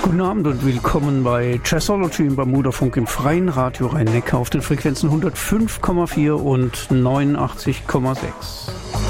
Guten Abend und willkommen bei Jazzology im Bermudafunk im Freien Radio Rhein-Neckar auf den Frequenzen 105,4 und 89,6.